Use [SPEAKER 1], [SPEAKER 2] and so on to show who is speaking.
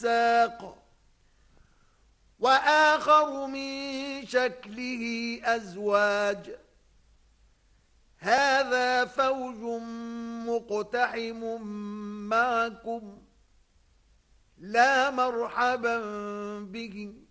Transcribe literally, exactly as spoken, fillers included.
[SPEAKER 1] ساق وآخر من شكله أزواج هذا فوج مقتحم معكم لا مرحبا بهم